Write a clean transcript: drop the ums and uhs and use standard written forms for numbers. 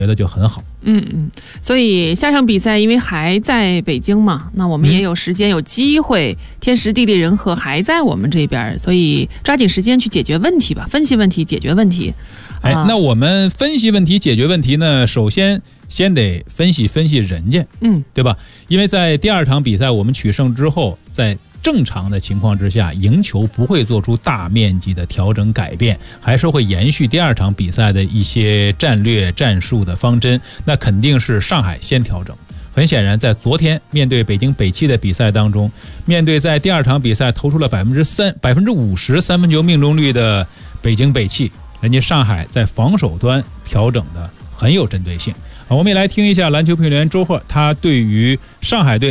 觉得就很好。 所以下场比赛因为还在北京嘛，那我们也有时间有机会，天时地利人和还在我们这边，所以抓紧时间去解决问题吧，分析问题，解决问题。 那我们分析问题解决问题呢，首先得分析人家，对吧？因为在第2场比赛我们取胜之后，在正常的情况之下，赢球不会做出大面积的调整改变，还是会延续第2场比赛的一些战略战术的方针，那肯定是上海先调整。很显然，在昨天面对北京北汽的比赛当中，面对在第2场比赛投出了50%三分球命中率的北京北汽，人家上海在防守端调整的很有针对性。我们也来听一下篮球评论员周贺他对于上海队